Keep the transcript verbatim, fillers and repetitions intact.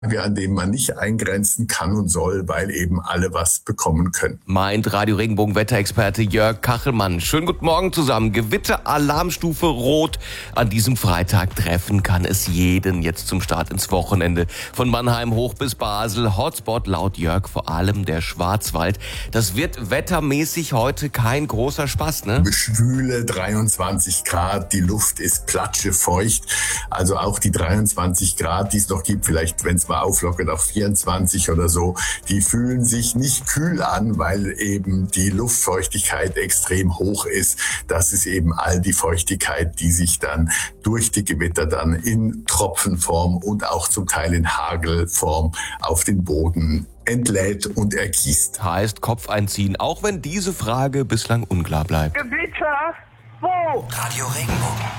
an dem man nicht eingrenzen kann und soll, weil eben alle was bekommen können. Meint Radio Regenbogen Wetterexperte Jörg Kachelmann. Schönen guten Morgen zusammen. Gewitter-Alarmstufe Rot. An diesem Freitag treffen kann es jeden jetzt zum Start ins Wochenende. Von Mannheim hoch bis Basel. Hotspot laut Jörg vor allem der Schwarzwald. Das wird wettermäßig heute kein großer Spaß, ne? Schwüle dreiundzwanzig Grad, die Luft ist platschefeucht. Also auch die dreiundzwanzig Grad, die es noch gibt, vielleicht wenn es mal auflockert auf vierundzwanzig oder so, die fühlen sich nicht kühl an, weil eben die Luftfeuchtigkeit extrem hoch ist. Das ist eben all die Feuchtigkeit, die sich dann durch die Gewitter dann in Tropfenform und auch zum Teil in Hagelform auf den Boden entlädt und ergießt. Heißt Kopf einziehen, auch wenn diese Frage bislang unklar bleibt. Gewitter? Wo? Radio Regenbogen.